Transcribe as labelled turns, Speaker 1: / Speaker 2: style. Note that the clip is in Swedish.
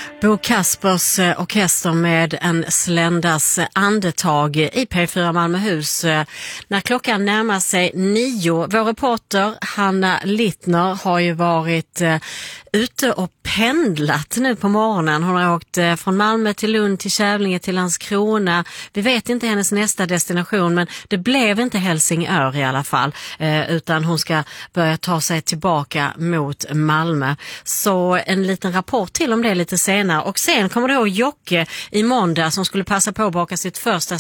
Speaker 1: Bo Kaspers orkester med en sländas andetag i P4 Malmöhus. När klockan närmar sig 9. Vår reporter Hanna Littner har ju varit ute och pendlat nu på morgonen. Hon har åkt från Malmö till Lund, till Kävlinge, till Landskrona. Vi vet inte hennes nästa destination, men det blev inte Helsingör i alla fall. Utan hon ska börja ta sig tillbaka mot Malmö. Så en liten rapport till om det lite senare. Och sen kommer då Jocke i måndag som skulle passa på att baka sitt första